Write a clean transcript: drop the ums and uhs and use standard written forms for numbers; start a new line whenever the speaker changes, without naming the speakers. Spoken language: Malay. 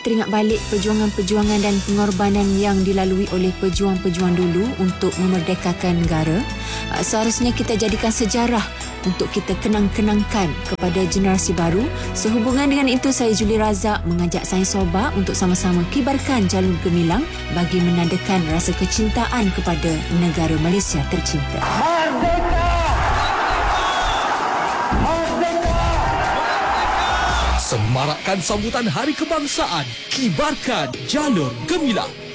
teringat balik perjuangan-perjuangan dan pengorbanan yang dilalui oleh pejuang-pejuang dulu untuk memerdekakan negara. Seharusnya kita jadikan sejarah untuk kita kenang-kenangkan kepada generasi baru. Sehubungan dengan itu, saya Julie Razak mengajak saya Soba untuk sama-sama kibarkan jalur gemilang bagi menandakan rasa kecintaan kepada negara Malaysia tercinta.
Semarakkan sambutan Hari Kebangsaan. Kibarkan jalur gemilang.